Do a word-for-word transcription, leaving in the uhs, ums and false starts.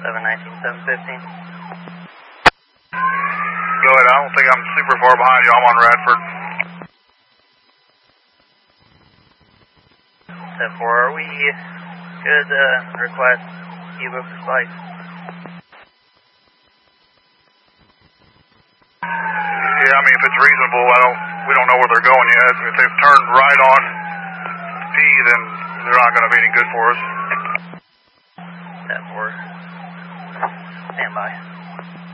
seven nineteen, seven fifteen. Go ahead, I don't think I'm super far behind you. I'm on Radford. ten four, are we good to request Cuba for spikes? Yeah, I mean, if it's reasonable, I don't, we don't know where they're going yet. If they've turned right on P, then they're not going to be any good for us. ten four. Stand by.